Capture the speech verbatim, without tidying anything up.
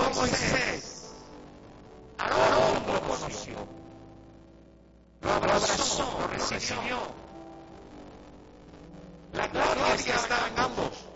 Moisés. Aarón lo conoció, lo abrazó, lo recibió. La gloria estaba en ambos.